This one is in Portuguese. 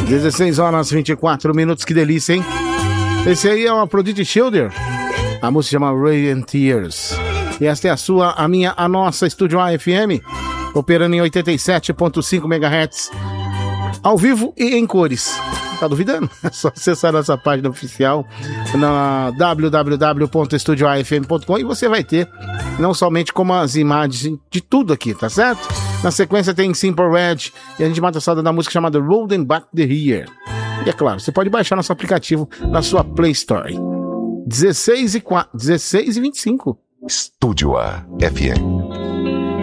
16 horas 24 minutos, que delícia, hein? Esse aí é o Aphrodite Schilder. A música chama Rain and Tears. E esta é a sua, a minha, a nossa Estúdio AFM, operando em 87.5 MHz, ao vivo e em cores. Tá duvidando? É só acessar nossa página oficial na www.estudioafm.com e você vai ter não somente como as imagens de tudo aqui, tá certo? Na sequência tem Simple Red e a gente mata a saudade da música chamada Rolling Back the Year. E é claro, você pode baixar nosso aplicativo na sua Play Store. 16 e 25. Estúdio AFM.